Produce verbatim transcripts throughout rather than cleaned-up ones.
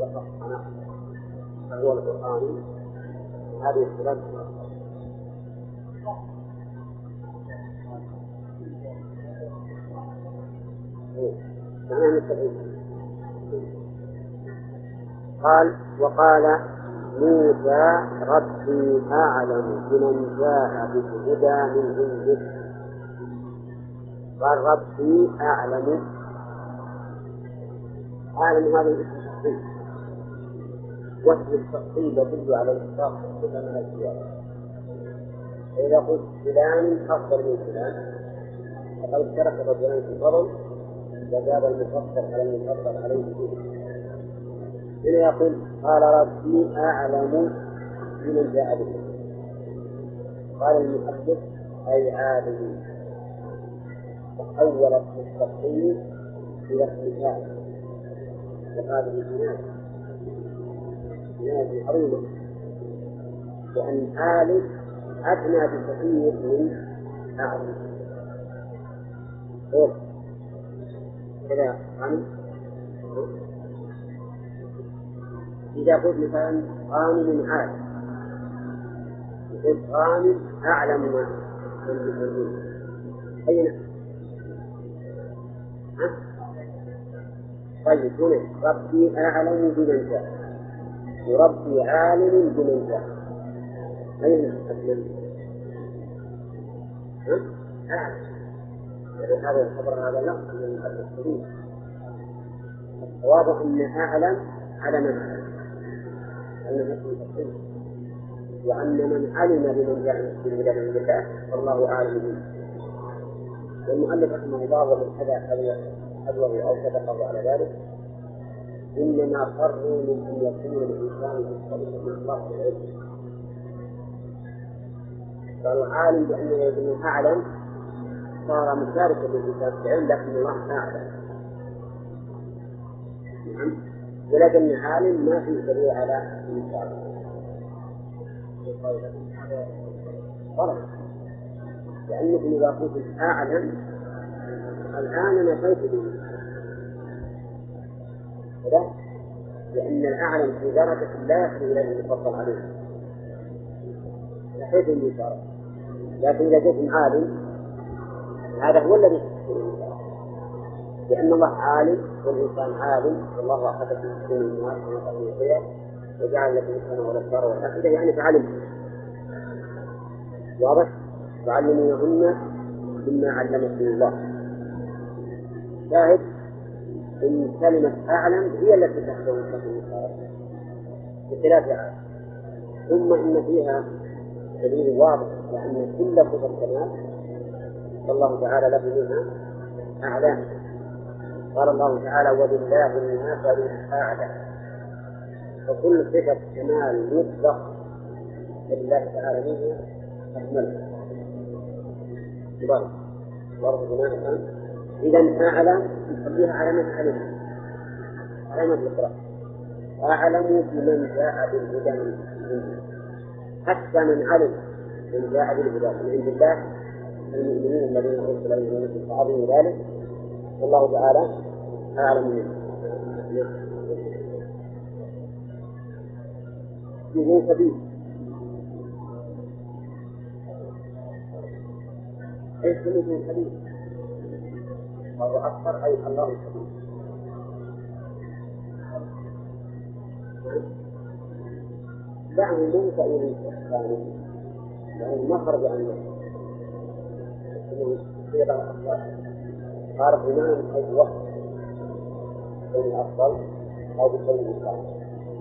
أنا فهو القرآن هذه الثلاث قال وقال موسى ربي أعلم بمن جاء بالهدى من عنده. قال ربي أعلم، أعلم هذا الاسم التفصيل، واسم التفصيل يدل على الإطلاق كل من الزيادة. فإذا قلت فلان أفضل من فلان فقد اشترك الرجلان في الفضل وزاد المفضل على المفضل عليه به. هنا يقول قال ربي أعلم بمن جاء به. قال المؤلف أي عالم، وحول التفصيل إلى الكتاب، وهذه جناية جناية عظيمة، وأن عالم أدنى بكثير من أعلم. كذا عن إذا قلت مثلا غانم عالم، قلت غانم أعلم ما من أين؟ طيب هنا ربي أعلم بمن جاء وربي عالم بمن جاء، أين أعلم؟ أعلم يعني هذا الخبر هذا لا من المسلمين. الصواب أن أعلم على من أعلم أنه اسم تفصيل، وأن من علم بمن جاء بالهدى من الله فالله أعلم به. والمؤلف رحمه الله ومن هذا حذوه أو صدقه على ذلك إنما فروا من أن يكون الإنسان مختلفا من الله في العلم. فالعالم بأنه يكون أعلم صار مشاركا للإنسان في العلم، لكن الله أعلم. نعم، ولكن عالم ما فيه دليل على المشاركة. غلط، لأنكم إذا قلت أعلم الآن نفيت به، لأن الأعلم في درجة لا يصل إلى المفضل عليه، نفيت المشاركة. لكن إذا قلت عالم هذا هو الذي يحصل، لأن الله عالم والإنسان عالم، والله أخذ في سكون الناس ونقل فيها وجعل لكم السمع والأبصار والأفئدة، يعني فعلم. واضح؟ تعلمونهن مما علمكم الله. شاهد إن كلمة أعلم هي التي تحصل في المشاركة بخلاف عالم. ثم إن فيها دليل واضح لأن كل صفة كمال فالله تعالى له منها أعلام. قال الله تعالى ولله المثل الأعلى، فكل صفة كمال مطلق لله تعالى منها أكمل برضه. إذا أعلم نخليها علامة علم، علامة الإقرار. أعلم بمن جاء بالهدى من عنده، حتى من علم من جاء بالهدى من عند الله المؤمنين الذين أرسل إليهم فعظموا ذلك، والله تعالى أعلم منه. يجون سبيل أي سبيل سبيل وهو أكثر أي الله سبيل. دعه من سبيل الثاني لأنه ما خرج عن نفسه إنه صيغة أفضل. قال الإمام أي وقت بين الأفضل أو بين الثاني.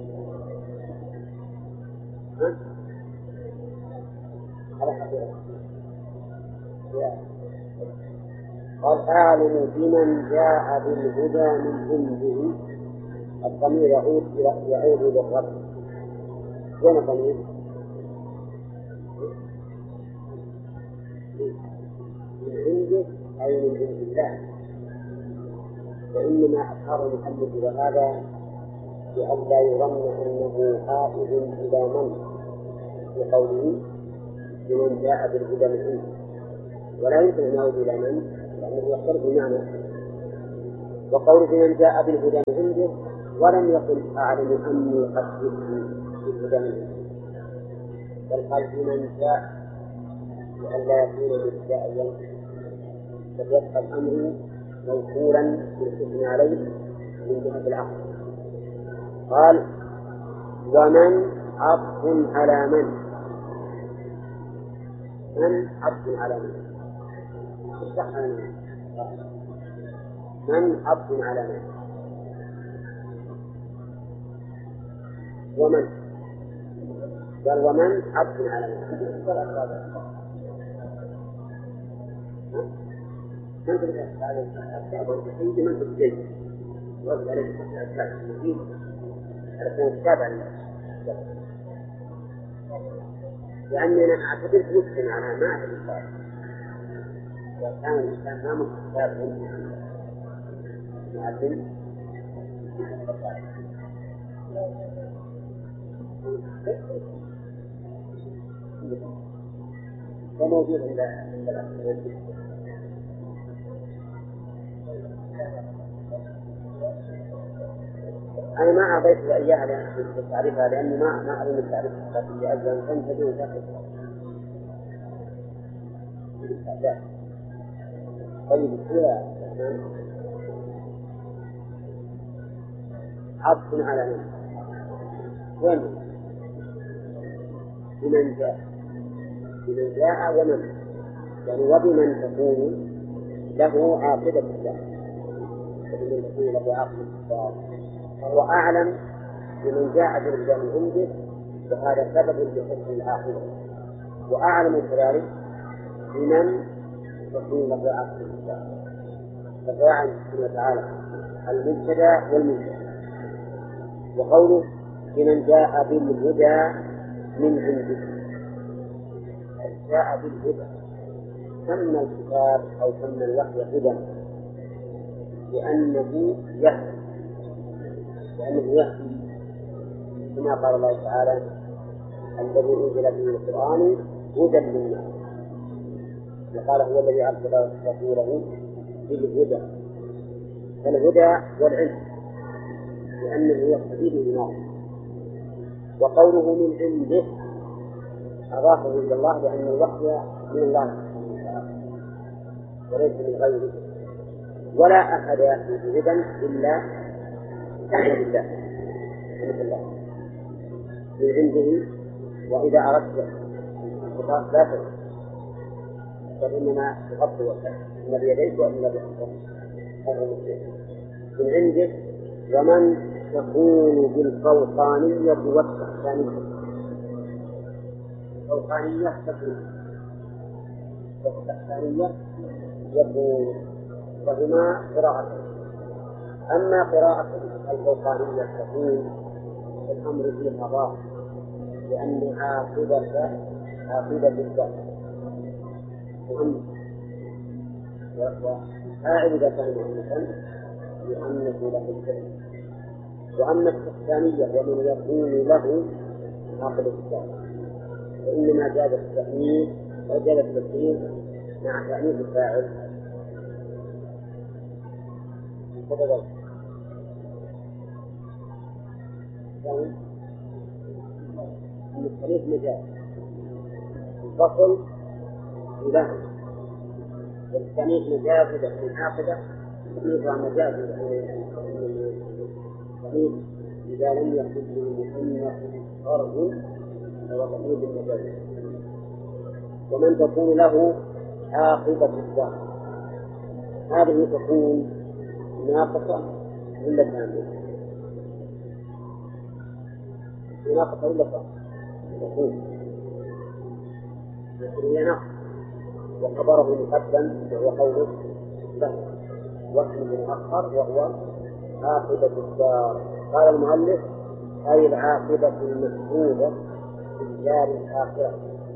على حقيقة قال أعلم بمن جاء بالهدى من عنده. الضمير يعود يعود للرب. وين الضمير؟ من عنده أي من عند الله. وإنما أشار المؤلف إلى هذا لئلا يظن أنه عائد إلى من في قوله بمن جاء بالهدى من عنده، ولا يمكن أن يعود إلى من لأنه يختلف المعنى. وقوله بمن جاء بالهدى من عنده ولم يقل أعلم أني قد جئت بالهدى منه، بل قال بمن جاء لئلا يكون مبتدأ فليبقى الأمر موصولا بالحكم عليه من جهة العقل. قال ومن عطف على من، من عطف على من اشرح على من من عطف على من ومن قال ومن عطف على من من تبقى على الأشياء من تبقى وقت عليك تبقى الأشياء المفيد على التابع لأني أنا أعتبر مسلم على ما أعتبر الإنسان إذا كان الإنسان ما مستقبل منه معلم وموجود عند الأخير. أنا ما أعطيت إياها لتعريفها لأني ما ما أعلم التعريف لكن لأجل أن تنتهي وتأخذ. طيب هو عطف على من؟ وين؟ بمن جاء بمن جاء ومن يعني وبمن تكون له عاقبة الدار وبمن تكون له عاقبة الدار فهو أعلم بمن جاء بالهدى من عنده وهذا سبب لحسن العاقبة وأعلم كذلك بمن تكون له عاقبة الدار فسواء سبحانه وتعالى المبتدأ والمنتهى. وقوله بمن جاء بالهدى من عنده جاء بالهدى سمى الكتاب أو سمى الوحي هدى لأنه يهدي لأنه يهدي كما قال الله تعالى الذي أنزل به القرآن هدى للناس وقال هو الذي أرسل رسوله بالهدى فالهدى والعلم لأنه يقتضي به. وقوله من عنده أضافه إلى الله لأن الوحي من الله سبحانه وتعالى وليس من غيره ولا أحد يأتي بهدى إلا بإذن الله من الله من عنده. وإذا أردت الخطاب لا تغفر فإنما تغطي وحده إن بيديك وإن بيديك هذا المسلم من عندك. ومن تكون بالفوقانية والتحتانية الفوقانية تكون والتحتانية يكون وهما قراءة. أما قراءة الفوقانية تكون الأمر فيها ضار لأن عاقبة عاقبة الذات مهمة وفاعل إذا كان مهمة لأنه له الكلمة. وأما الثانية ومن يكون له عاقبة الذات فإنما جاز التأنيث أو جاز التسليم مع تأنيث الفاعل فتدل يعني أن التأنيث مجاز الفصل له والتأنيث مجاز لأن عاقبة التأنيث مجاز لأن إذا لم يكن لمؤنث فرض فهو تأنيث المجاز. ومن تكون له عاقبة الدار هذه تكون ناقصة إلا كاملة ناقصة إلا كاملة تكون هي ناقصة وخبره مقدم وهو قوله له واسمه مؤخر وهو عاقبة الدار. قال المؤلف أي العاقبة المشهودة في الدار الآخرة.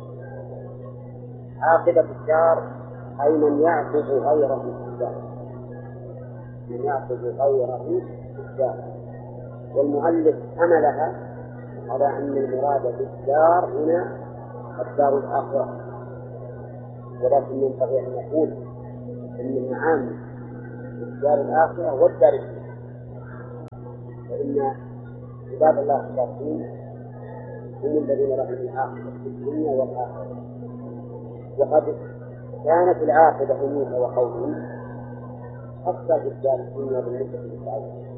عاقبة الدار أي من يعقب غيره في الدار من يعقب غيره في الدار. والمؤلف حملها على أن المراد بالدار هنا الدار الآخرة ولكن ينبغي أن نقول أن المعاني الدار الآخرة والدار الدنيا فإن عباد الله الصالحين هم الذين لهم العاقبة في الدنيا والآخرة. وقد كانت العاقبة موسى وقومه أكثر في الدار الدنيا بالنسبة للعالم.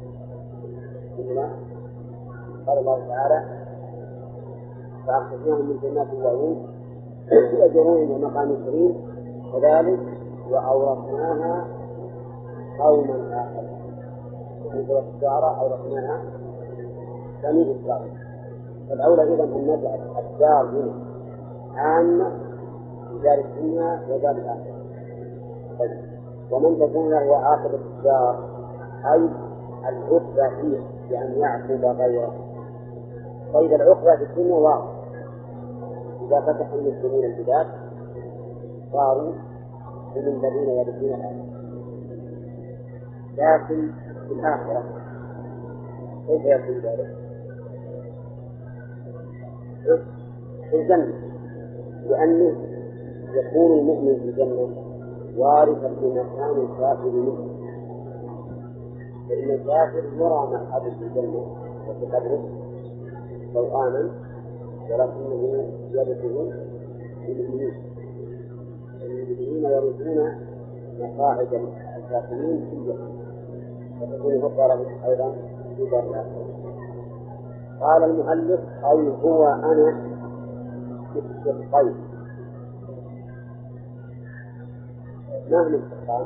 قال الله تعالى: فأخرجناهم من جنات وعيون وزروع ومقام كريم كذلك وأورثناها قوما آخرين. في سورة الشعراء أورثناها بني إسرائيل. فالأولى إذن أن نجعل الدار هنا عامة في دار الدنيا ودار الآخرة. ومن تكون له عاقبة الدار أي العقبة فيه بأن يعقب غيره. طيب العقبة في الدنيا واضح، إذا فتح المسلمين البلاد صاروا هم الذين يرثون الأرض. لكن في الآخرة كيف يكون ذلك؟ في الجنة، لأنه يكون المؤمن في الجنة وارثا لمكان الكافر منه، فإن الكافر يرى مقعده في الجنة وفي قبره لو آمن، ولكنه يرثه للمؤمنين. المؤمنين يرثون مقاعد الكافرين في الجنة، وتكون فقرة أيضا في دار الآخرة. قال المؤلف: أي هو أنا في الشقين. ما هو الشقان؟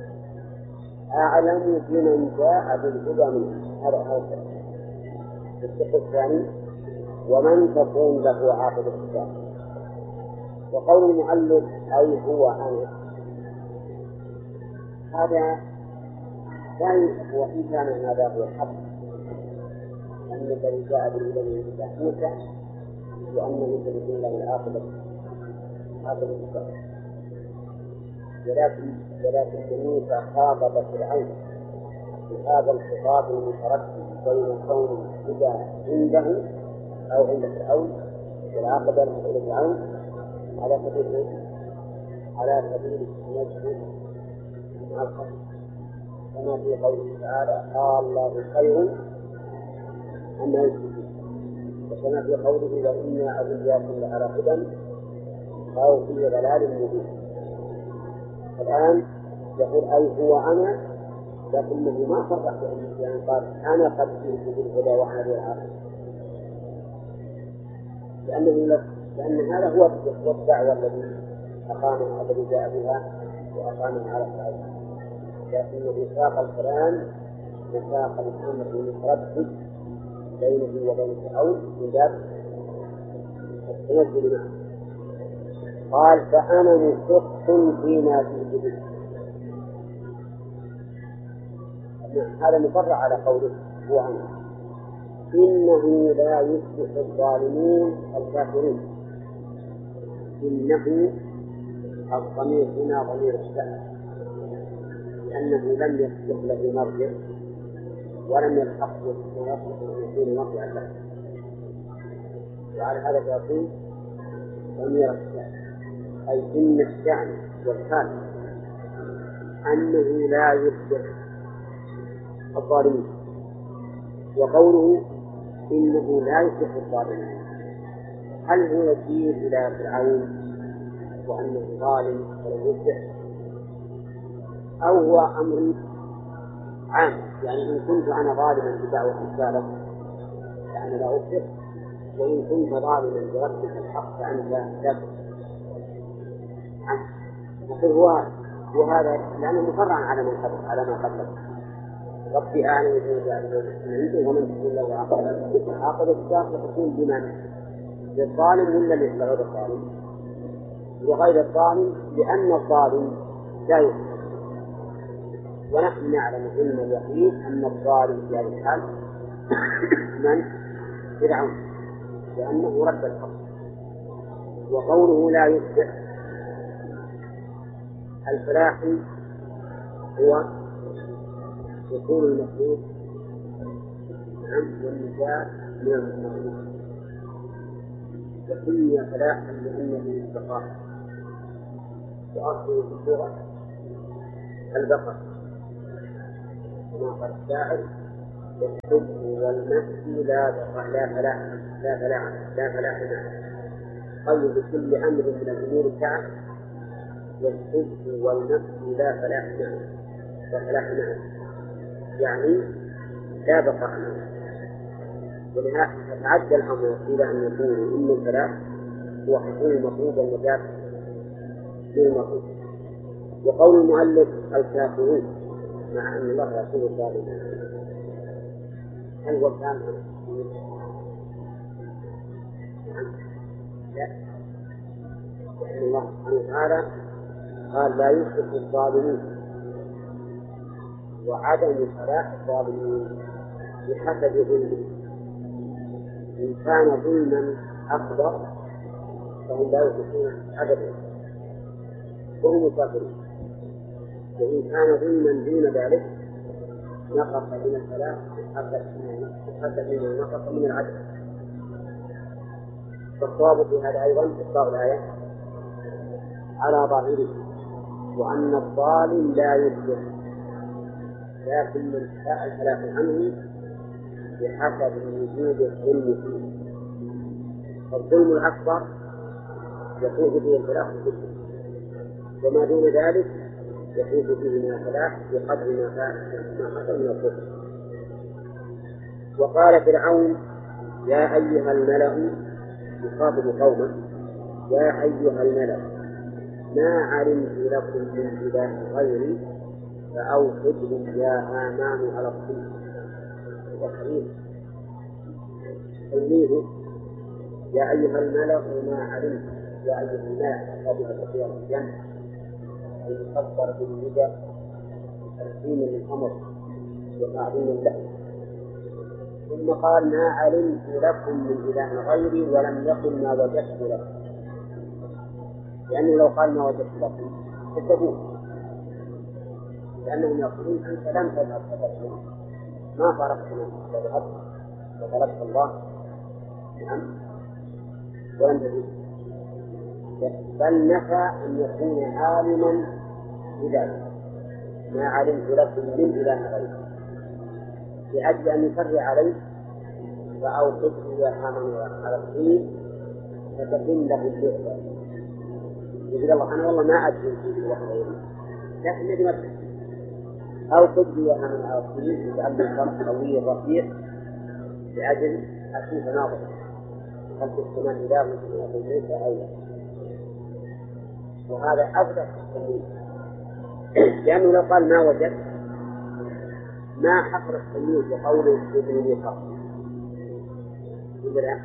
أعلم بمن جاء بالهدى منه، هذا هو الشق الثاني، ومن تكون له عاقبة الدار. وقول المؤلف أي هو أنا، هذا لا وإن كان هذا هو الحق، أن الذي جاء بالهدى من موسى وأنه سيكون له العاقبة عاقبة الدار. ولكن ولكن موسى خاطب فرعون بهذا الخطاب المترتب بين كون الهدى عنده أو عند فرعون والعاقبة عند فرعون على سبيل على سبيل التنزل مع الخير، كما في قوله تعالى: قال الله خير أما يشركون، وكما في قوله: وإنا أولياكم لعلى هدى أو في ضلال مبين. الآن يقول أي هو أنا، لكنه ما فرق بأن قال أنا قد جئت بالهدى وأنا بالعاقبة، لأنه لأن هذا هو الدعوة الذي أقامها الذي جاء بها وأقامها على العالم. لكن ميثاق الكلام ميثاق الأمر المتردد بينه وبين فرعون من باب التنزل معه. قال: فأنا مشق فيما جئت به. هذا مفرع على قوله هو أنا. إنه لا يصلح الظالمين الكافرين. إنه الضمير هنا ضمير الشأن، لأنه لم يصلح له مرجع ولم يلحقه ما يصلح أن يكون مرجعا له، وعلى هذا فيكون ضمير الشأن، أي إن الشأن والحال أنه لا يصلح الظالمين. وقوله إنه لا يصلح الظالمين، هل هو يشير إلى فرعون وأنه ظالم ولم يصلح، أو هو أمر عام؟ يعني إن كنت أنا ظالما بدعوة الرسالة فأنا لا أصلح، وإن كنت ظالما برد الحق فأنت لا تصلح. نقول هو وهذا لأنه مفرع على من قبل على ما قبله. ربي أعلم بما جاء به ومن تكون له عاقبة عاقبة الدار تكون بمن؟ للظالم ولا لغير الظالم؟ لغير الظالم، لأن الظالم لا يصلح، ونحن نعلم علم اليقين أن الظالم في هذه الحال من؟ فرعون، لأنه رد الحق. وقوله لا يصلح، الفلاح هو يكون المخلوق والنجاة من المخلوق، وسمي فلاحا لأنه البقاء، وأصله في اللغة البقاء، كما قال الشاعر: والحب والنفس لا لا فلاح لا فلاح لا فلاح معه. قيد بكل أمر من الأمور سعة، والحب والنفس لا فلاح معه لا فلاح معه يعني لا بقاء معه. ولهذا تعدى الأمر إلى أن يكون إن الفلاح هو حصول المطلوب والنجاة من المطلوب. وقول المؤلف الكافرون مع أن الله يقول الظالمين، هل هو كان لا، لأن الله سبحانه وتعالى قال لا يشرك الظالمين، وعدم فلاح الظالمين بحسب ظلمه. إن كان ظلما أكبر فهم لا يشركون أبدا وهم الكافرون، وإن كان ظلما دون ذلك نقص من الفلاح بحسب ما نقص من العدل. فالصواب في هذا أيضا إطلاق الآية على ظاهره، وأن الظالم لا يشرك، لكن من شاء الفلاح عنه بحسب وجود الظلم فيه. فالظلم الأكبر يفوز به الفلاح بالظلم، وما دون ذلك يفوز به من الفلاح بقدر ما حصل من الظلم. وقال فرعون يا أيها الملأ يخاطب قومه يا أيها الملأ ما علمت لكم من إله غيري فأوقد لي يا هامان على الطين. وحريم تلميذه يا أيها الملأ ما علمت، يا أيها الملأ قبل تقوى الجنة أن يقدر بالندى تقديما للأمر وتعظيما له. ثم قال ما علمت لكم من إله غيري ولم يقل ما وجدت لكم، لأنه لو قال ما وجدت لكم كذبوه، لأنهم يقولون أنت لم تذهب فتذهب ما فرقت من تذهب وتركت الله نعم ولم تجد، بل نفى أن يكون عالما بذلك ما علمت لكم من إله غيري لأجل أن يفرع عليه فأوقد لي يا هامان على الطين فتكن له اللعبة. يقول الله أنا والله ما أدري في الوحي لكن الذي ما تحسن أوقد لي يا هامان على الطين يتعلم الفرق قوي رفيع لأجل أشوف ناظر هل في السماء إله من أبو موسى أو لا. وهذا أبدأ في التمويل، لأنه لو قال ما وجد ما حصل التمييز بقوله ابن لي قصر يقول لا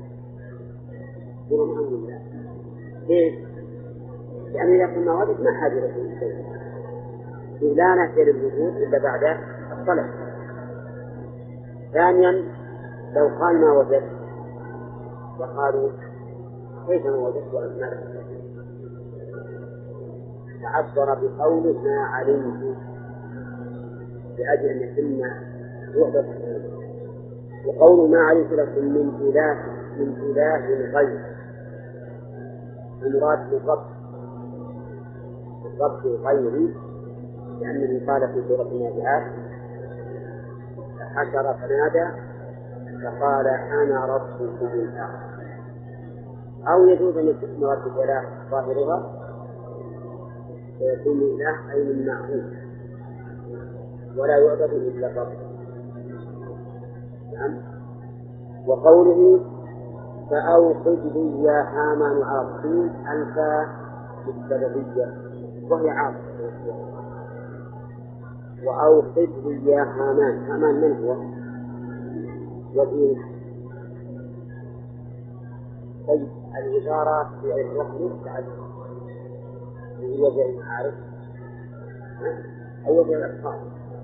يقول الحمد لله. ليش؟ لأنه إذا كنا وجد ما حاجة إلى شيء، لا نهتر الوجود إلا بعد الطلب. ثانيا لو قال ما وجد وقالوا كيف ما وجدت وأنت ما لك، تعبر بقوله ما علمت لأجل أن يتم وحدة. وقول ما علمت لكم من إله من إله غير المراد بالرب الرب غيري، لأنه قال في سورة النازعات حشر فنادى فقال أنا ربكم الأعلى. أو يجوز أن يكون مراد الإله ظاهرها فيكون إله أي من معهود ولا يعبد إلا الرب. نعم. وقوله فأوقد لي يا هامان على الطين أنت بالسببية وهي عاصفة. وأوقد لي يا هامان، هامان من هو؟ وزير. طيب الوزارة في الرسم تعلم هي زي المعارف أو زي الأشخاص.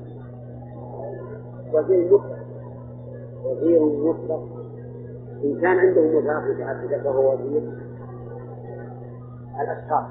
وزير مطلق وزير مطلق إن كان عنده مضاف متعددة فهو وزير الأشخاص.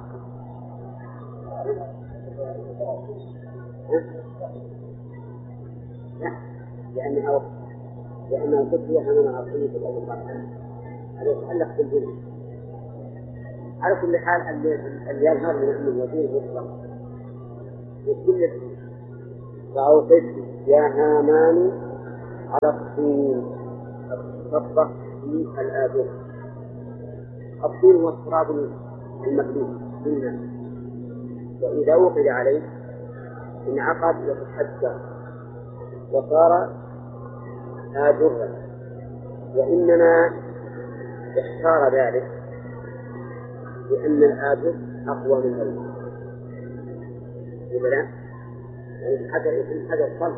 لا لأنها لأنه قد يحمل عقلية الأول مرحلة هذا يتعلق بالجنس. على كل حال اللي يظهر من أنه وزير مطلق وكل فأوقد يا هامان على الطين التصبح في الآجر. الطين هو التراب المكلوف بالماء، وإذا وقد عليه انعقد يتحجر وصار آجرا، وإنما اختار ذلك لأن الآجر أقوى من غيره. ولا يعني الحجر الحجر صلب،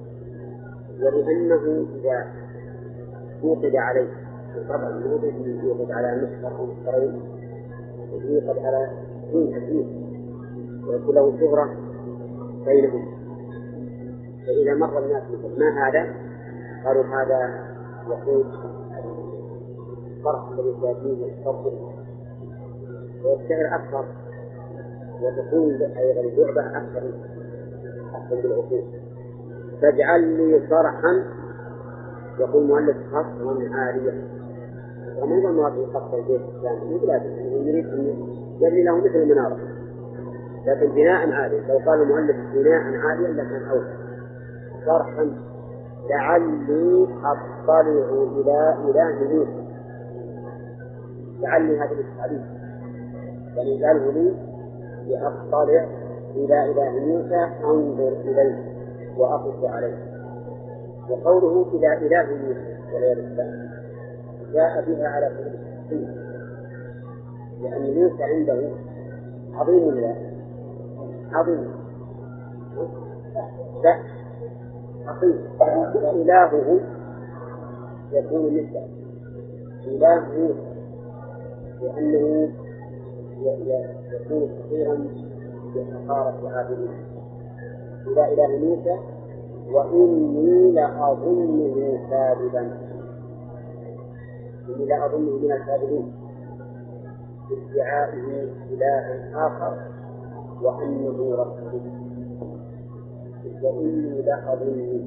ولأنه إذا وقد عليه طبعا يوقد على مصدر أو مصدرين يوقد على دين كثير ويكون له شهرة بينهم، فإذا مر الناس مثل ما هذا قالوا هذا يقول الفرح الذي يأتيه الصبر ويشتهر أكثر وتكون أيضا اللعبة أكثر أحسن بالعقول. فاجعل لي صرحا، يقول مؤلف خصما عاليا، وما هو المراد بقصد البيت الإسلامي بلاد يريد أن يبني له مثل المنارة، لكن بناء عاليا. لو قال المؤلف بناء عاليا لكان أوسع. صرحا لعلي أطلع إلى إله موسى، لعلي هذا التعليم يعني قاله لي لأطلع إلى إله موسى أنظر إليه وأقف عليه. وقوله إلى إله موسى والعياذ بالله جاء بها على سبيل التحسين، لأن موسى عنده عظيم الله عظيم لا عظيم، وإلهه يكون مثله إله موسى، لأنه يكون كثيرا بحقارة عابدين. إلى إله موسى وإني لأظنه كاذبا، إني لأظنه من الكاذبين بادعائه إله آخر وأنه رسول، وإني لأظنه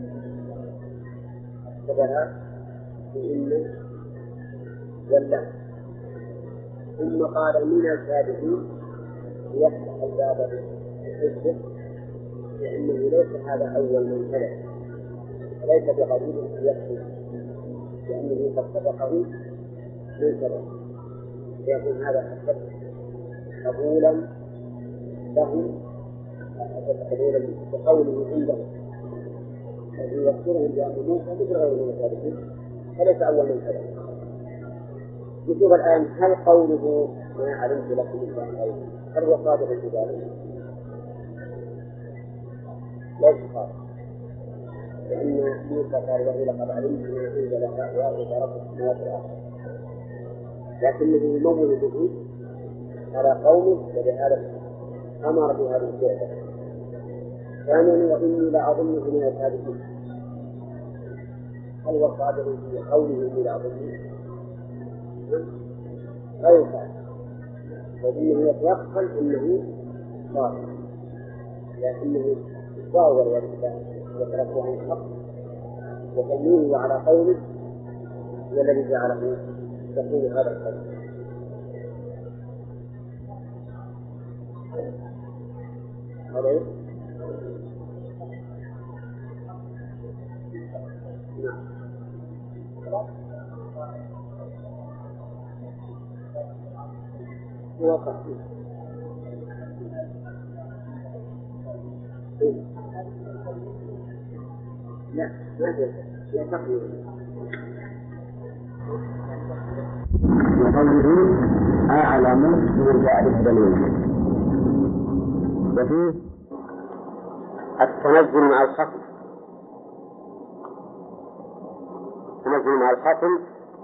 أكتبها بإن ولا. ثم قال من الكاذبين ليفتح الباب بالحجة، لأنه ليس هذا أول من كذب، ليس بقليل يكفي، لأنه قد سبقه من كذب، ليكون هذا السبب قبولا له قبولا بقوله عندهم، الذي يذكرهم بأن موسى مثل غيره من الكاذبين فليس أول من كذب. نشوف الآن هل قوله ما علمت لكم إلا أن غيره هل هو صادق في ذلك؟ ليس صادق، لأن موسى قال له لقد علمت ما أنزل هؤلاء إلى رب السماوات والأرض، لكنه يمول به على قومه ولهذا أمر بهذه الفعلة. ثانيا وإني لأظنه من الكاذبين، هل هو صادق في قوله إني لأظنه؟ غير صادق، وإنه يتيقن أنه صادق، لكنه يتظاهر ويتركه عن الحق وتمييزه على قوله هو الذي جعله يقول هذا القول. عليه نعم وقع لا ما في لا تقليل. وقوله أعلم من جاء الدليل، وفيه التنزل مع الخصم. التنزل مع الخصم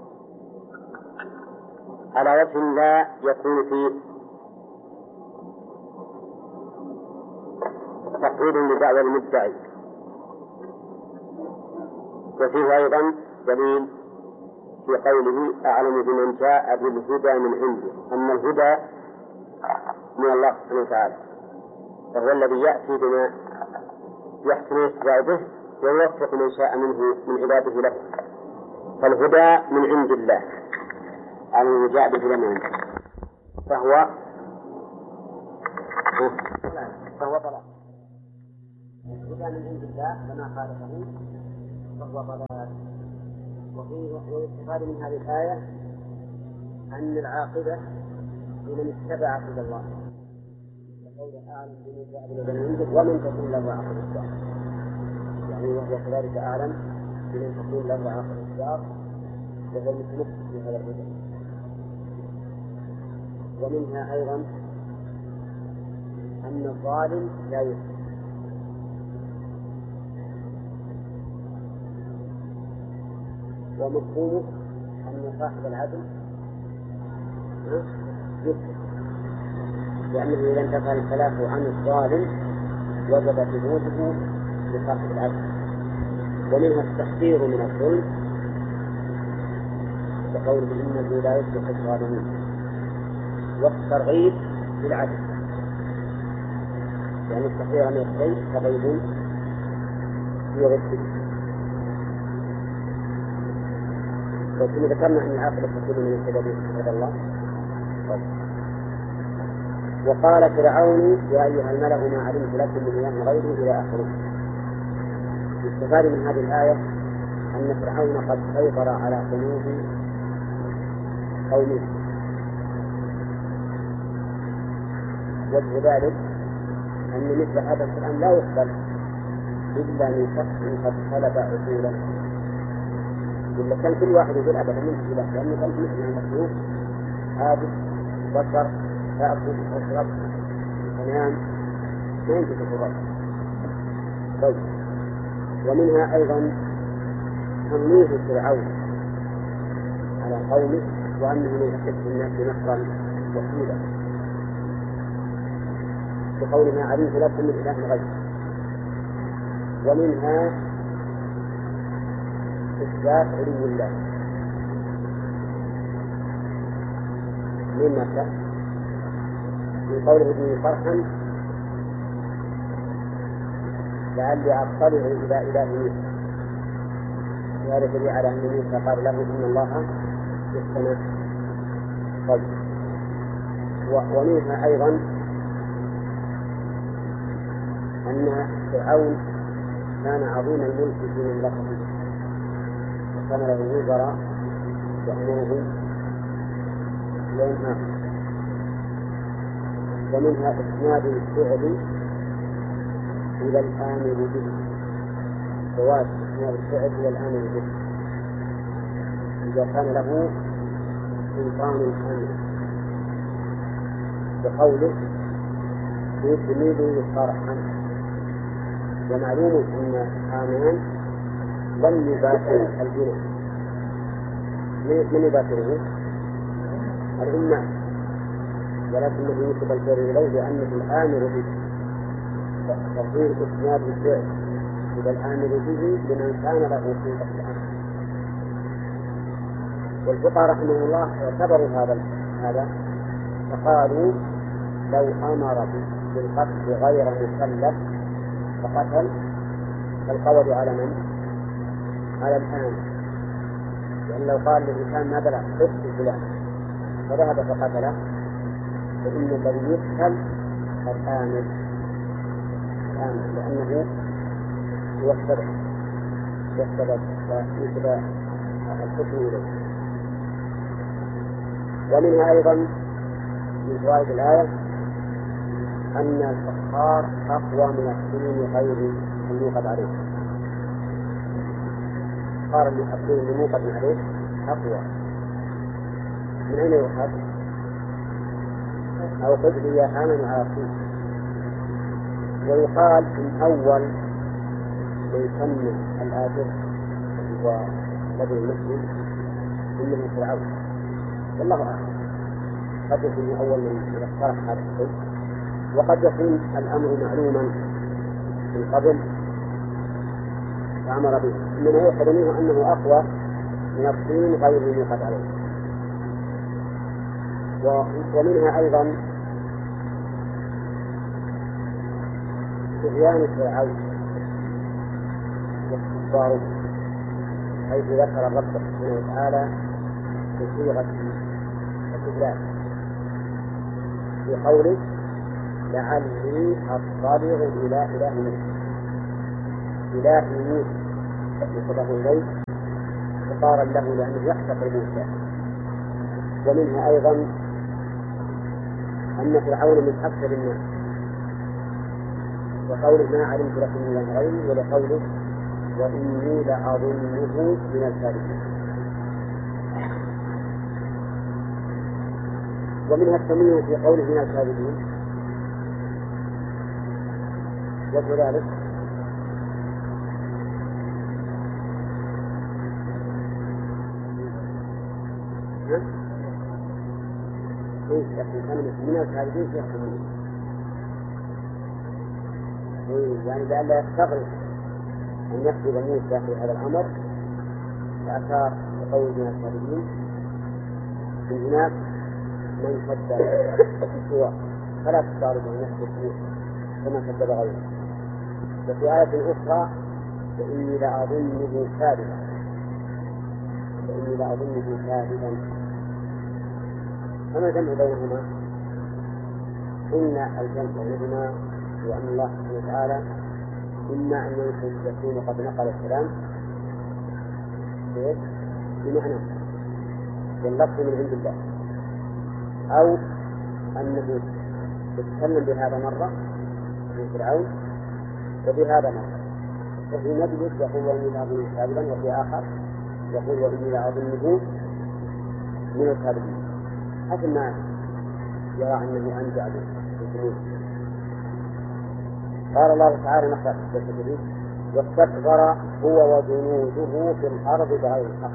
على وجه لا يكون فيه تقليد لدعوى المدعي، وفيه أيضا دليل في قوله أعلم بمن جاء بالهدى من عنده، أن الهدى من الله سبحانه وتعالى، فهو الذي يأتي بما يحسن الاهتداء به ويوفق من شاء منه من عباده له، فالهدى من عند الله على من جاء بالهدى من عنده، فهو فهو طلاق. الهدى من عند الله فما خالفه فهو ضلال. ويستفاد من هذه الآية أن العاقبة لمن اتبع هدى الله، وقول أعلم بمن بني ينزل ومن تكون له عاقبة الدار، يعني وهو كذلك أعلم بمن تكون له عاقبة الدار وهو المتمسك في هذا الهدى. ومنها أيضا أن الظالم لا يسلم، ومفهومه أن صاحب العدل يسلم، لأنه إذا انتفى الخلاف عن الظالم وجب ثبوته لصاحب العدل. ومنها التحذير من الظلم بقوله إنه لا يفلح الظالمين، والترغيب بالعدل، لأن التحذير من الشيء ترغيب في ضده. وكما ذكرنا أن العاقبة تكون من سبب هدى الله. وقال فرعون يا أيها الملأ ما علمت لكم من إله غيري إلى آخره. يستفاد من هذه الآية أن فرعون قد سيطر على قلوب قومه. وجه ذلك أن مثل هذا الكلام لا يقبل إلا من شخص قد سلب عقوله، إلا كان كل واحد يقول أبدا من إله، لأنه كان مثل المخلوق عابد بشر تأكل وتشرب تنام ما ينتهي الغرب. طيب، ومنها أيضا تمويه فرعون على قومه وأنه من أشد الناس نصرا وحيدا، بقول ما علمت لكم من إله غيره. ومنها إثبات علو الله مما شاء من قوله ابن فرحا لعلي أطلع إلى إله موسى، وهذا دليل على أن موسى قال له إن الله في السماء. طيب، ومنها أيضا أن فرعون كان عظيم الملك في مملكته وكان له وزراء يأمره وينهاه. ومنها إسناد الفعل إلى الآمر به، جواز إسناد الفعل إلى الآمر به إذا كان له سلطان الأمر، بقوله يدمر صرحا. ومعلوم أن حامان لم يباشر البناء، من يباشره؟ الأمة، ولكنه ينسب الفعل إليه لأنه الآمر به، تفضيل إسناد الفعل إلى الآمر به لمن كان له سلطة الأمر. والفقهاء رحمه الله اعتبروا هذا هذا فقالوا لو أمر بالقتل غير مكلف فقتل فالقول على من؟ على الآمر، لأن لو قال للإنسان ما بلغ قتل فلان فذهب فقتله فإن الذي يقتل الآمر الآمر لأنه هو السبب والسبب ويجب الحكم إليه. ومنها أيضا من فوائد الآية أن الفخار أقوى من السنين غير الموقد عليه. الفخار السنين الموقد عليه أقوى. من أين يؤخذ؟ أو قد هي حامل عاصي. ويقال إن أول من سمى الآجر هو الذي المسلم إنه فرعون، والله أعلم. قد يكون أول من اقترح هذا الشيء، وقد يكون الأمر معلوما من قبل فأمر به، إنما يؤخذ منه أنه أقوى من الطين غير الموقد عليه. ومنها أيضا طغيان فرعون واستكباره، حيث ذكر الرب سبحانه وتعالى بصيغة الاستدلال في قوله لعلي أطلع إلى إله موسى. إله موسى نسبه إليه إقرارا له لأنه يحتقر موسى. ومنها أيضا أن فرعون من أكثر الناس، وقوله ما علمت لكم من غيره، ولقوله وإني لأظنه من الكاذبين. ومنها التمييز في قوله من الكاذبين، وجه ذلك إيه لكن كلمة من الكاذبين فيها تمييز، إيه يعني لئلا يستغرب أن يكذب موسى في هذا الأمر، فأشار بقول من الكاذبين. من هناك من كذب سوى فلا تستغرب أن يكذب موسى كما كذب غيره. وفي آية أخرى فإني لأظنه كاذبا، فإني لأظنه كاذبا. فما الجمع بينهما؟ إن الجمع بينهما وأن الله سبحانه وتعالى إما أن يكون قد نقل الكلام بمعنى واللفظ من عند الله، أو أنه يتكلم بهذا مرة من فرعون وبهذا مرة. وفي مجلس يقول وإني لأظنه كاذبا، وفي آخر يقول وإني لأظنه من الكاذبين، حسب ما يرى أنه أنجع بالجنود. قال الله تعالى نقرأ في الجديد واستكبر هو وجنوده في الأرض بغير الحق.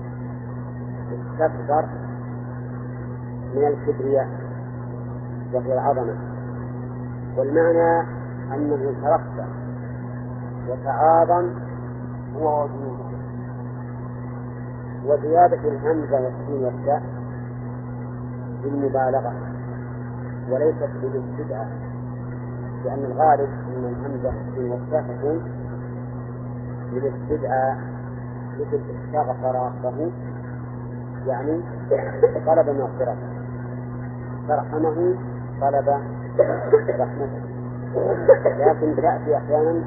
استكبر من الكبرياء وهي العظمة، والمعنى أنه ترفع وتعاظم هو وجنوده. وزيادة الهمزة والسين والتاء بالمبالغة وليست بالاستدعاء، لأن الغالب أن الهمزة والسين والتاء تكون بالاستدعاء، مثل استغفر ربه يعني طلب مغفرته، فرحمه طلب رحمته. لكن تأتي أحيانا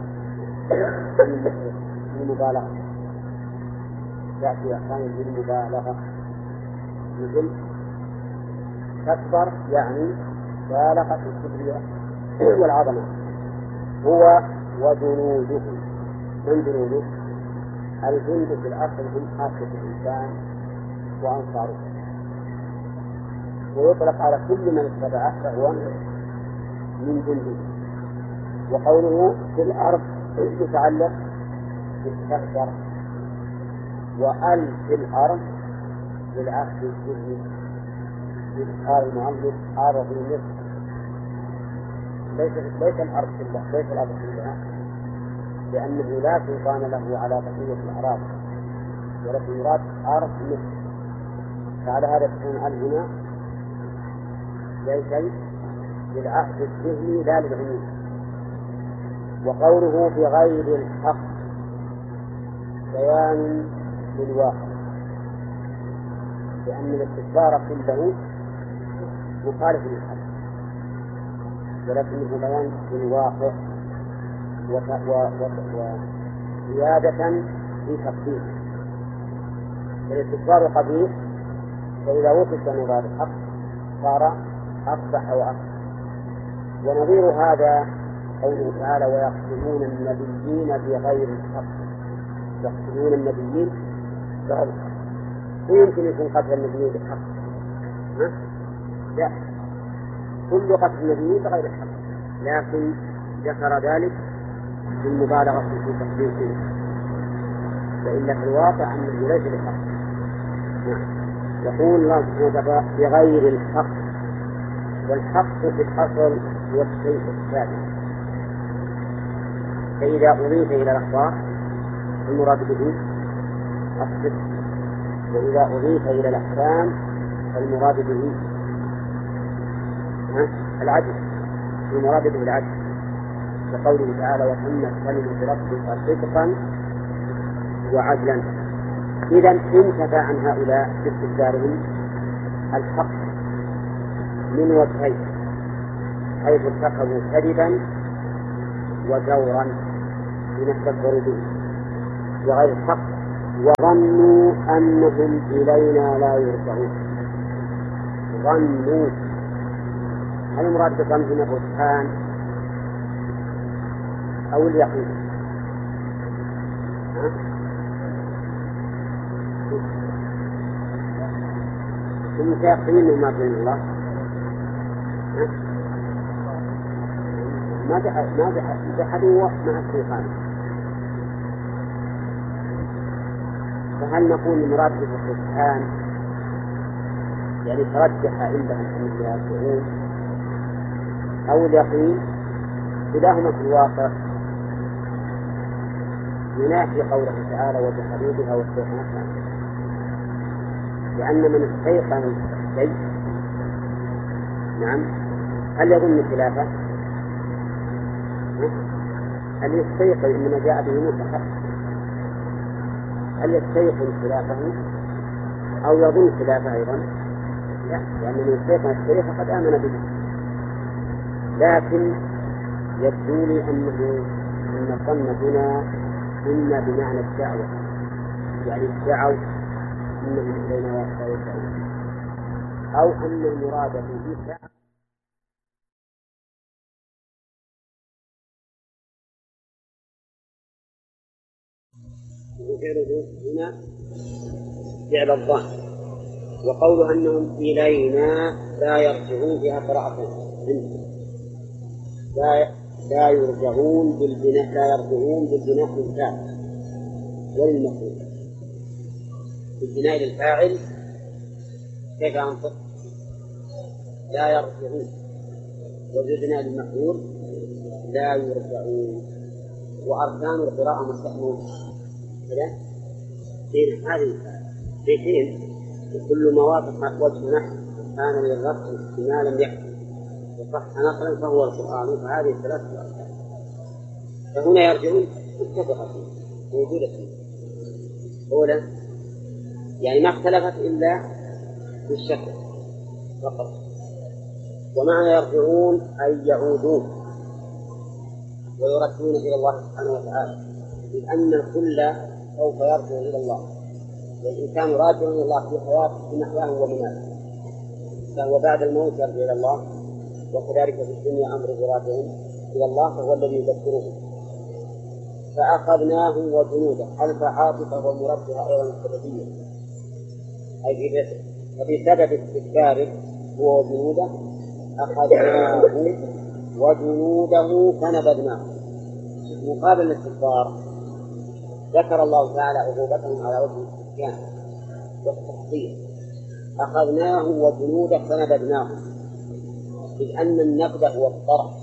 بالمبالغة، تأتي أحيانا بالمبالغة، مثل تكبر يعني بالغة الكبرياء والعظمة. هو وجنوده. من جنوده؟ الجند في الأصل هم حاسة الإنسان وأنصاره، ويطلق على كل من اتبعه فهو من جنده. وقوله في الأرض يتعلق بالتكبر، وأل في الأرض للعهد الذهني قال المؤلف أرض مصر، ليس ليس الأرض كلها، ليس الأرض كلها، لأنه لا سلطان له على بقية الأعراض، ولكن يراد أرض مصر. فعلى هذا تكون ال هنا ليس للعهد الذهني لا للعموم. وقوله بغير الحق بيان للواقع، لأن الاستكبار كله مخالف للحق، ولكنه بيان للواقع وزيادة في تقديم. الاستكبار قبيح، فإذا وصف مراد الحق صار أقبح وأقبح. ونظير هذا قوله تعالى ويقتلون النبيين بغير الحق. يقتلون النبيين بغير الحق، ويمكن يكون قتل النبيين بالحق؟ ها؟ لا، كل قتل النبيين بغير الحق، لكن ذكر ذلك بالمبالغة في تقديمه، فإلا في الواقع أنه ليس بالحق. يقول الله سبحانه وتعالى بغير الحق، والحق في الأصل هو الشيء الثابت، فإذا أضيف إلى الأخبار المراد به الصدق، وإذا أضيف إلى الأحكام المراد به العدل، المراد به العدل، وقوله تعالى وتمت كلمة ربك صدقا وعدلا. إذا انتفى عن هؤلاء باستبدالهم الحق من وجهين، حيث ارتكبوا كذبا وجورا لما استكبروا به، بغير الحق وظنوا أنهم إلينا لا يرجعون. ظنوا، هل المراد بالظن هنا الرجحان أو اليقين؟ هم متيقنين مما بين الله، ما ما جحدوا مع الشيطان. فهل نقول المراد بالرجحان يعني ترجح عندهم أن يرجعون أو اليقين؟ كلاهما في الواقع ينافي قوله تعالى وجحدوا بها واستيقنتها، لأن من استيقن الشيء نعم هل يظن خلافه؟ هل يستيقن إنما جاء به موسى؟ هل يستيقن خلافه أو يظن خلافه أيضا؟ لا، لأن من استيقن الشيء فقد آمن به. لكن يبدو لي أنه أن الظن هنا إما بمعنى الدعوة، يعني الدعوة إنهم إلينا لا يرجعون، أو أن المراد به ساعة وفعله هنا فعل الظن. وقوله أنهم إلينا لا يرجعون فيها قراءة لا لا يرجعون بالبناء لا يرجعون بالبناء للفاعل والمفعول. بالبناء للفاعل كيف أنطق؟ لا يرجعون، وبالبناء للمفعول لا يرجعون. وأركان القراءة مستحيل كذا بين هذه بيتين كل ما وافق وجه نحو كان للرفع احتمالا يحصل وصح نقلا فهو القرآن. فهذه الثلاث أركان فهنا يرجعون متفقة موجودة فيه أولا، يعني ما اختلفت إلا في الشكل فقط. ومعنى يرجعون أي يعودون ويردون إلى الله سبحانه وتعالى، لأن الكل سوف يرجع إلى الله، والإنسان راجع إلى الله في حياته في محياه ومماته، فهو بعد الموت يرجع إلى الله. وكذلك في الدنيا أمره راجع إلى الله فهو الذي يذكره. فأخذناه وجنوده ألف عاطفة ومردها أيضا السببية، أي في سبب استكباره هو وجنوده أخذناه وجنوده فنبذناه. مقابل الاستكبار ذكر الله تعالى عقوبتهم على وجه الاستكبار والتحقير. أخذناه وجنوده فنبذناه، إذ أن النبذ هو الطرح.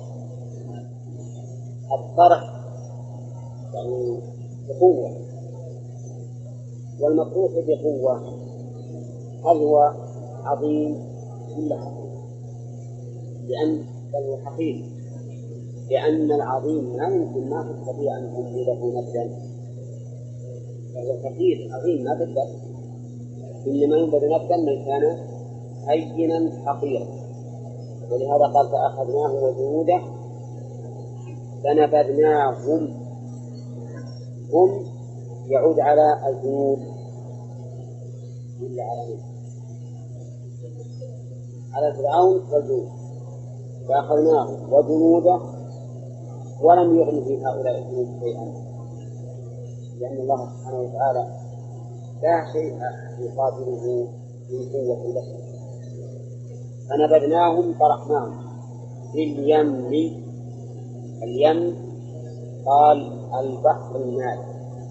الطرح يعني بقوة، والمطروح بقوة هل هو عظيم ولا حقير؟ لأن بل هو حقير، لأن العظيم ما يمكن ما تستطيع أن تنبذه نبذا، فهو كثير عظيم ما تقدر، إنما ينبذ نبذا من كان هينا حقيرا. ولهذا قال فأخذناه وجنوده فنبذناهم. هم يعود على الجنود إلا على من؟ على فرعون والجنود. فأخذناه وجنوده ولم يغن في هؤلاء الجنود شيئا، لأن الله سبحانه وتعالى لا شيء يقابله من قوة البشر. فنبذناهم طرحناهم في اليم. اليم قال البحر المالح،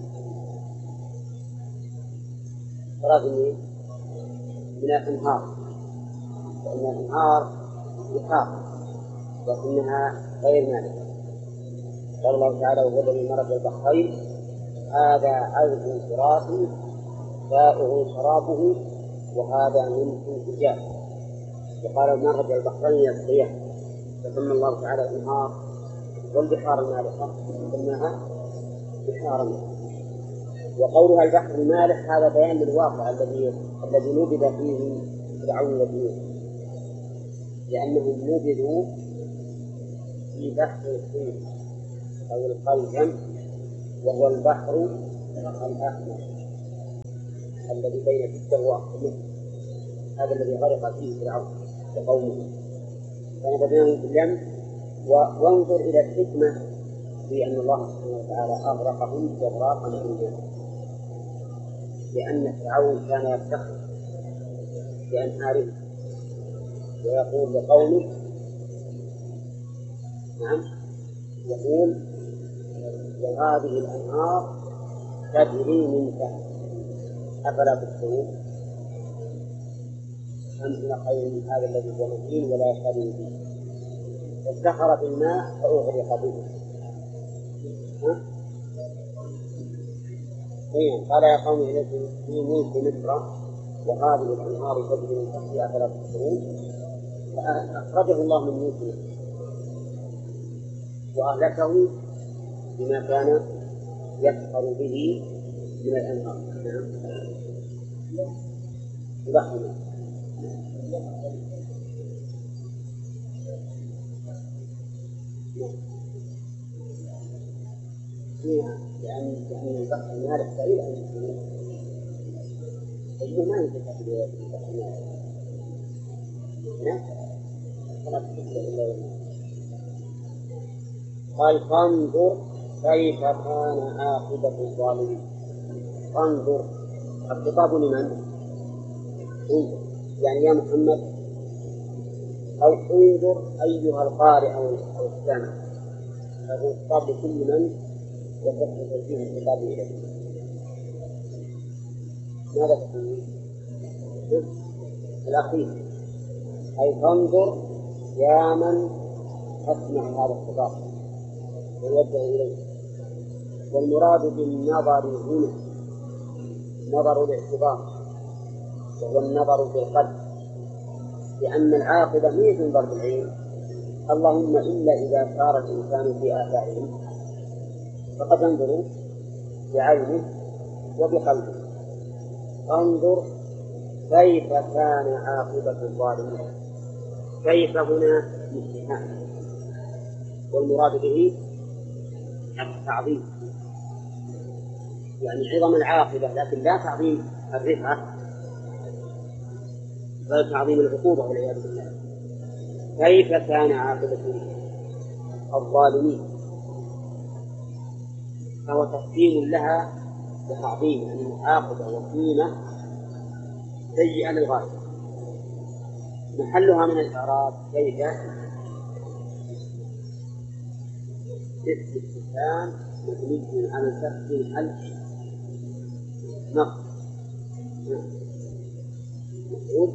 فرضني من الأنهار، لأن الأنهار بحار لكنها غير مالحة. قال الله تعالى وهو الذي مرج البحرين هذا عذب فرات سائغ شرابه وهذا ملح أجاج. وقال مرج البحرين يسقيان، فسمى الله تعالى الأنهار والبحار المالحة سماها بحار مالحة. وقولها البحر المالح هذا بيان للواقع الذي الذي نبذ فيه فرعون وجنوده، لأنهم نبذوا في بحر الطين أو القلزم، وهو البحر الأحمر الذي بين جدة ومصر، هذا الذي غرق فيه فرعون وقومه، فنبذناهم في اليم. وانظر إلى الحكمة في أن الله سبحانه وتعالى أغرقهم إغراقا عظيما، لأن فرعون كان يفتخر بأنهاره ويقول لقومه، نعم، يقول وهذه الأنهار تجري من تحت أفلا تبصرون أم هي خير من هذا الذي هو مهين ولا يشهد به. فافتخر بالماء فأغرق به. قال يا قوم إليكم في ملك مصر وهذه الأنهار تجري من تحتها أفلا تبصرون. فأخرجه الله من ملك مصر وأهلكه بما كان يفخر به من الأنهار. نعم. يعني يعني البحر المالح بعيد عن المسلمين، الجميع ما ينتفع بالبحر المالح. نعم. قال فانظر كيف كان عاقبة الظالمين. فانظر الخطاب لمن؟ يعني يا محمد، أو انظر أيها القارئ أو السامع، هذا الخطاب لكل من يتصل فيه الخطاب إليه. ماذا تقول؟ الأخير، أي فانظر يا من تسمع هذا الخطاب ويوجه إليه. والمراد بالنظر هنا نظر الاعتبار، وهو النظر بالقلب، لأن العاقبة هي تنظر بالعين، اللهم إلا إذا صار الإنسان في آثارهم فقد انظروا بعينه وبقلبه. انظر كيف كان عاقبة الظالمين. كيف هنا استفهام، والمراد به التعظيم، يعني عظم العاقبة، لكن لا تعظيم الرفعة بل تعظيم العقوبة والعياذ بالله. كيف كان عاقبة الظالمين، فهو تقديم لها بتعظيم، يعني عاقبة وقيمة سيئة للغاية. محلها من الإعراب كيف استفهام مبني على الفتح الحل نقص مفعول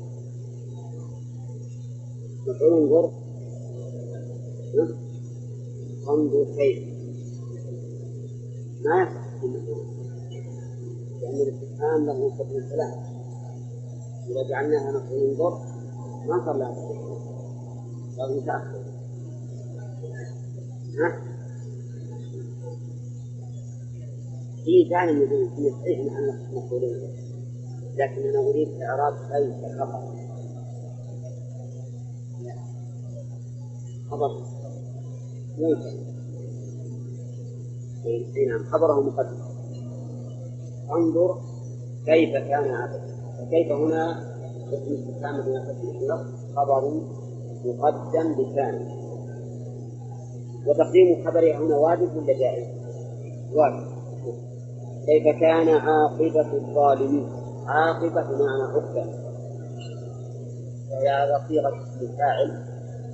مفعول انظر انظر كيف ما يصح، لأن الاستفهام له قبل ثلاثة، إذا جعلناها مفعول انظر ما صار لها تفعيل، صار متأخر. ها؟ في ثاني من يصحيح أن مفعولين، لكن أنا أريد إعراب كيف فقط. خبر ممكن نعم خبره مقدم. انظر كيف كان عاقبة، فكيف هنا اسم استفهام بما فتح خبر مقدم بثاني، وتقديم خبره هنا واجب ولا جائز؟ واجب. كيف كان عاقبة الظالمين، عاقبة بمعنى عقبة، وهي على صيغة الفاعل،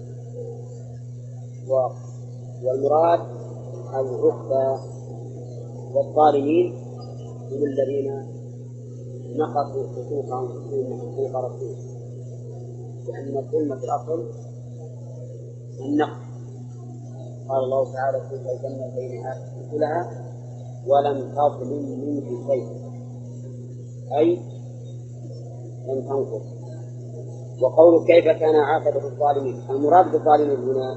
والمراد العقبة. والظالمين هم الذين نقضوا حقوقهم حقوق رسوله، لأن الظلم في الأصل النقض. قال الله تعالى في الجنة بينها كلها ولم تظلم منه شيء، أي لم تنقض. وقول كيف كان عاقبة الظالمين، المراد بالظالمين هنا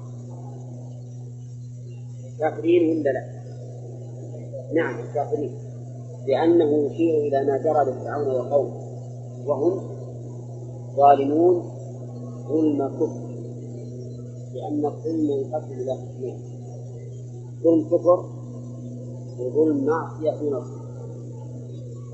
كافرين ولا لا؟ نعم كافرين، لأنه يشير إلى ما جرى لفرعون وقومه وهم ظالمون ظلم كفر، لأن الظلم ينقسم إلى قسمين: ظلم كفر وظلم معصية ونصر.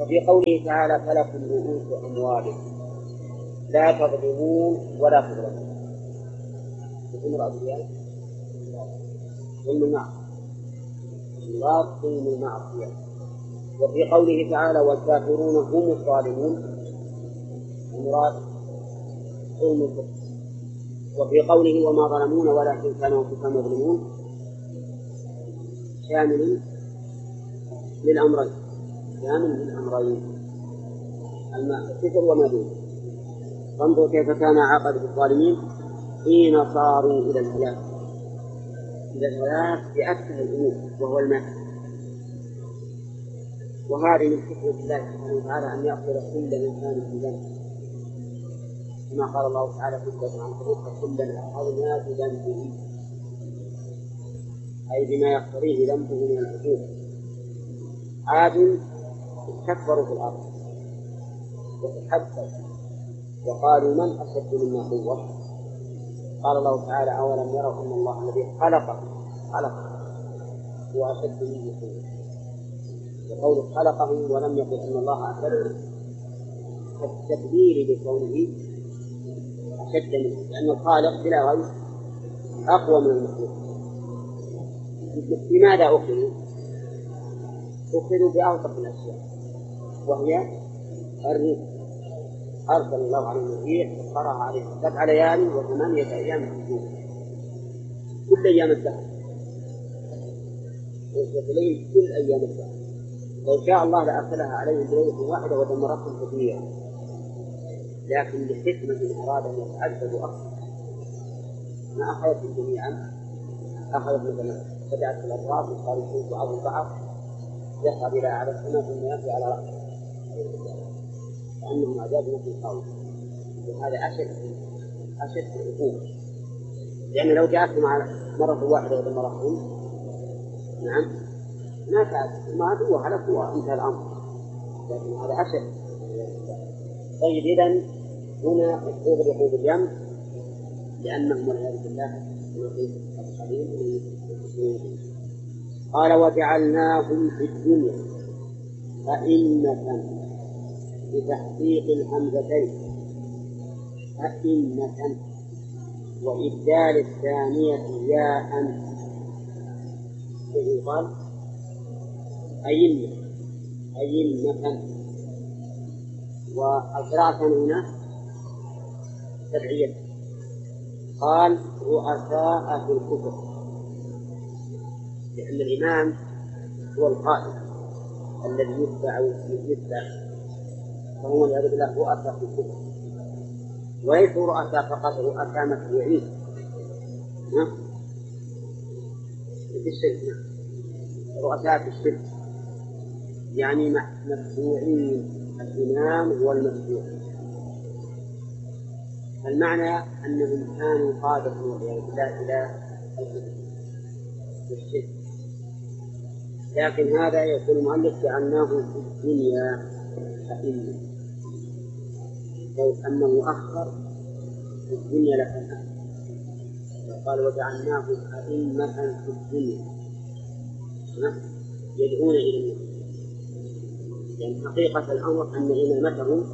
وفي قوله تعالى فلكم رؤوس أموالكم لا تظلمون ولا تظلمون. يكون رأس الريال ظلم المعصية، مراد ظلم المعصية. وفي قوله تعالى والكافرون هم الظالمون المراد ظلم الكفر. وفي قوله وما ظلمون ولكن كانوا أنفسهم يظلمون شامل للأمرين، شامل للأمرين الكفر وما دونه. فانظر كيف كان عاقبة الظالمين حين صاروا إلى الهلاك، إلى الهلاك بأكثر الأمور وهو الماء. وهذه من حكمة الله سبحانه وتعالى أن يأخذ كل إنسان بذنبه، كما قال الله تعالى في سورة العنكبوت فكلا أخذنا بذنبه، أي بما يقتضيه ذنبه من العقوبة. عاد استكبروا في الأرض وتحدثوا وقالوا من أشد منا قوة. قال الله تعالى أولم يروا أن الله الذي خلقهم خلقهم هو أشد منه قوة. وقول خلقهم ولم يقل أن الله أشد التكبير بكونه أشد منه، لأن الخالق بلا غير أقوى من المخلوق. لماذا أخذوا؟ أخذوا بأوسط الأشياء وهي الريح. أرسل الله عليهم الريح فقرأها عليهم سبع ليال وثمانية أيام حسوما، كل أيام الدهر ويستليم كل أيام الدهر. لو شاء الله لأرسلها عليهم بليلة واحدة ودمرتهم تدميرا، لكن لحكمة أراد أن يتعذبوا أكثر ما أخذتهم جميعا. أخذت مثلا بدأت في الأطراف وقالوا يشوف بعض البعض يصعد إلى أعلى السماء ثم يأتي على رأسه كأنهم عذاب مثل قوم. وهذا أشد أشد العقوبة، لأن لو جاءتهم مرة واحدة ودمرتهم نعم ما كانت ما هو هلك وانتهى الأمر، لكن هذا أشد. طيب إذن هنا أغرقوا باليم لأنهم والعياذ بالله قال وجعلناهم في الدنيا أئمة بتحقيق الهمزتين أئمة وإبدال الثانية ياء يقال أئمة أئمة. والقراءة هنا تبعية قال رؤساء في الكفر، لأن الإمام هو القائد الذي يتبع يتبع فهو والعياذ بالله رؤساء في الكفر، وليسوا رؤساء فقط، رؤساء متبوعين في الشرك، رؤساء في الشرك يعني متبوعين، الإمام هو المتبوع. المعنى أنهم كانوا قادة والعياذ بالله إلى الشرك. لكن هذا يقول المؤلف جعلناه في الدنيا أئمة، لو أنه أخر في الدنيا لكان قال وجعلناه أئمة في الدنيا يدعون إلى النار، لأن يعني حقيقة الأمر أن إمامتهم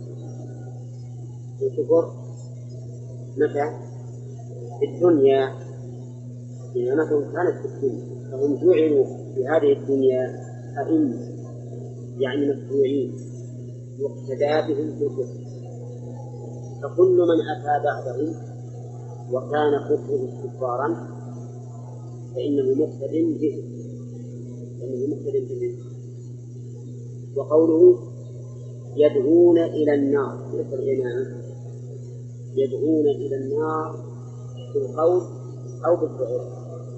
في الكفر متى؟ في الدنيا. إمامتهم كانت في الدنيا، فهم جعلوا في هذه الدنيا أئمة يعني متبوعين يقتدى بهم في الكفر. فكل من أتى بعدهم وكان كفره كفارا فإنه مقتد به، فإنه مقتد به. وقوله يدعون إلى النار ليس الإمامة، يدعون إلى النار بالقول أو بالفعل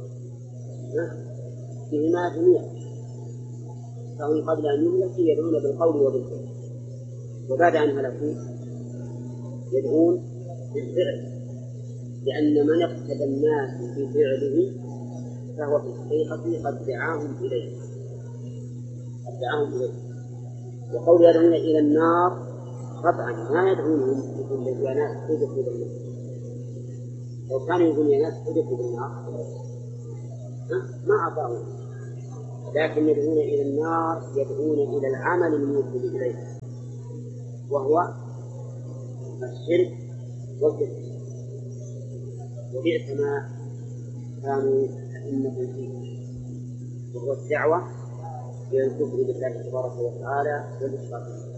فيهما جميعا، فهم قبل أن يهلكوا يدعون بالقول وبالفعل، وبعد أن هلكوا يدعون بالفعل، لأن من اقتدى الناس بفعله فهو في الحقيقة قد دعاهم إليه قد دعاهم إليه. وقول يدعون إلى النار طبعا ما يدعونهم يقول يا ناس ادخلوا بالنار، لو كانوا يقولون يا ناس ادخلوا بالنار ما أعطاهم، لكن يدعون إلى النار يدعون إلى العمل الموصل إليها، وهو الشرك والكفر. وبئس ما كانوا أئمة فيه، وهو الدعوة إلى الكفر بالله تبارك وتعالى والإشراك به.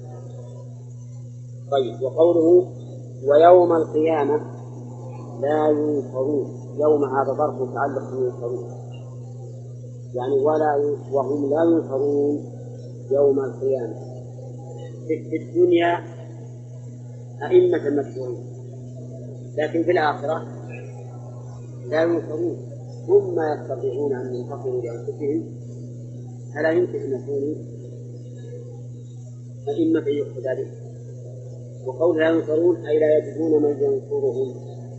طيب، وقوله ويوم القيامة لا ينصرون، يوم هذا ظرف متعلق بينصرون، يعني ولا وهم لا ينصرون يوم القيامة. في الدنيا أئمة مشهورين، لكن في الآخرة لا ينصرون، هم ما يستطيعون أن ينتصروا لأنفسهم، فلا يمكن أن يكونوا أئمة يقصد ذلك. وقول لا ينصرون أي لا يجدون من ينصرهم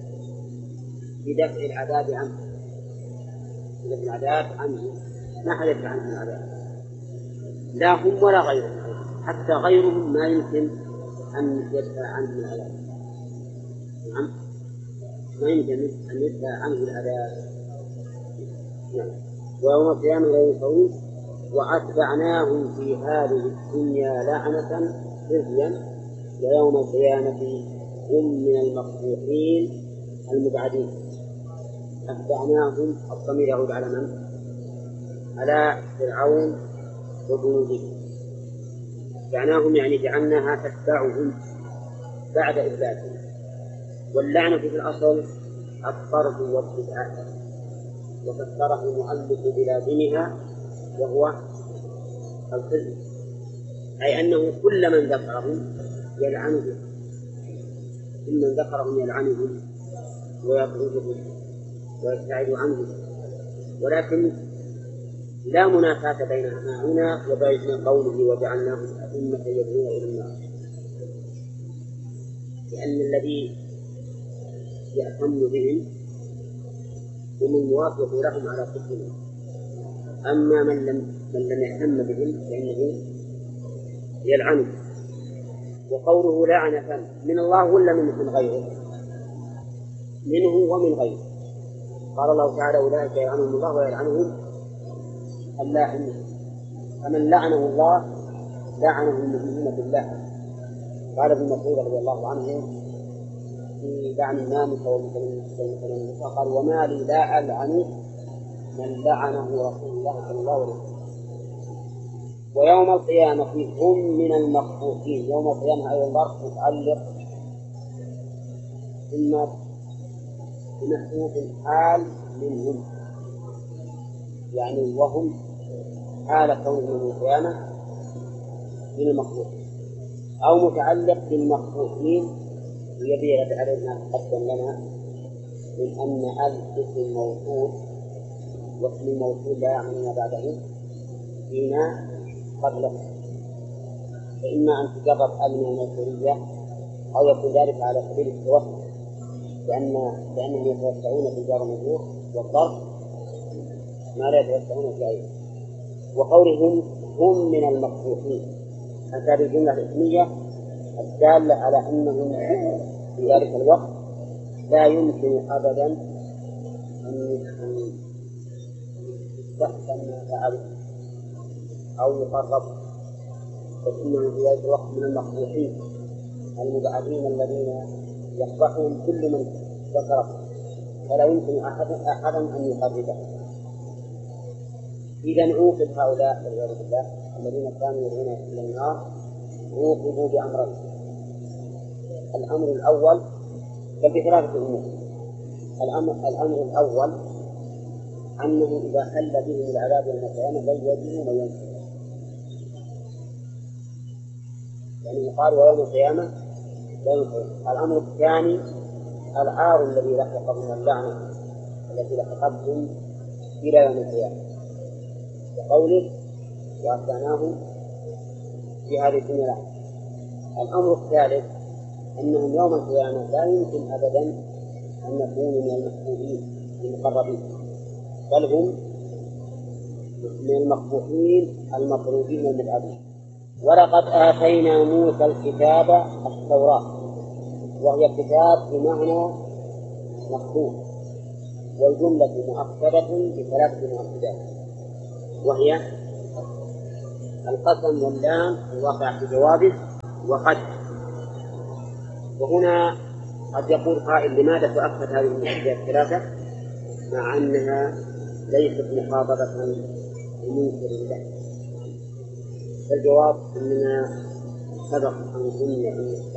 بدفع العذاب عنه، بدفع العذاب عنه، ما حد يدفع عنهم العذاب، لا هم ولا غيرهم، حتى غيرهم ما يمكن أن يدفع عنهم العذاب. نعم، ما يمكن أن يدفع عنه العذاب. نعم. ويوم القيامة لا ينصرون وأتبعناهم في هذه الدنيا لعنة خزيا ويوم القيامة هم من المقبوحين المبعدين. أتبعناهم الضمير يعود على من؟ على فرعون وجنوده. أتبعناهم يعني جعلناها تتبعهم بعد إبلادهم. واللعنة في الأصل الطرد والابتداء، وفسره المؤلف بلازمها وهو الخزي، أي أنه كل من ذكرهم يلعنهم، كل من ذكرهم يلعنهم ويطردهم ويبتعد عنهم. ولكن لا منافاة بينهما هنا وبين قوله وجعلناهم أئمة يدعون إلى النار، لأن الذي يأتم بهم هم الموافق لهم على كفرهم، أما من لم من لم يهتم بهم فإنه يلعنه. وقوله لعنة من الله ولا من غيره؟ منه ومن غيره. قال الله تعالى أولئك يلعنهم الله ويلعنهم اللاعنون، فمن لعنه الله لعنه المؤمنون بالله. قال ابن مسعود رضي الله عنه في لعن الناموس والمتنمسة قال وما لي لا ألعن من لعنه رسول الله صلى الله عليه وسلم. ويوم القيامة هم من المخفوفين، يوم القيامة أيضا ظرف متعلق إما بمخفوف حال منهم، يعني وهم حال كونهم من القيامة من المخفوفين، أو متعلق بالمخفوفين يبيع عليه ما تقدم لنا من أن ال اسم موصول، واسم الموصول لا يعني ما بعده فيما قبله، فإما أن تجرب ال من الموصولية أو يكون ذلك على سبيل التوسع، لأن لأنهم يتوسعون في جار المجرور والظرف ما لا يتوسعون في أي. وقولهم هم من المخفوفين هذه الجملة الاسمية الدالة على أنهم في ذلك الوقت لا يمكن أبدا أن يستحسن ما فعلوا أو يقرب، فإنهم في ذلك الوقت من المخفوفين المبعدين الذين يصبحون كل من ذكره، فلا يمكن أحد أحدا أن يقربه. إذا عوقب هؤلاء والعياذ بالله الذين كانوا يدعون إلى النار عوقبوا بأمرين. الأمر الأول بل بثلاثة أمور. الأمر, الأمر الأول أنه إذا حل بهم العذاب يوم القيامة لن يجدوا من ينصرون، يعني يقال ويوم القيامة لا ينصرون. الأمر الثاني العار الذي لحق من اللعنة التي لحقتهم إلى يوم القيامة، وقوله وأتبعناهم في هذه الدنيا. الأمر الثالث أنهم يوم القيامة لا يمكن أبدا أن يكونوا من المحبوبين المقربين، بل هم من المقبوحين المطرودين المبعدين. ولقد آتينا موسى الكتاب التوراة، وهي كتاب بمعنى مكتوب، والجملة مؤكدة بثلاثة مؤكدات، وهي القسم واللام الواقع في جوابه وقد. وهنا قد يقول قائل لماذا تؤكد هذه المحدثات الثلاثة مع أنها ليست مخاطبة بمنكر له؟ الجواب أننا سبق أن قلنا